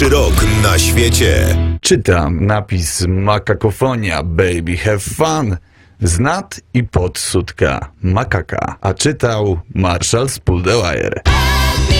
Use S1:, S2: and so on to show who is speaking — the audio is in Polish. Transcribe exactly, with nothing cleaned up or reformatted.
S1: Rok na świecie.
S2: Czytam napis Makakofonia, baby have fun. Z nad i pod sutka makaka. A czytał Marshall Spudewire.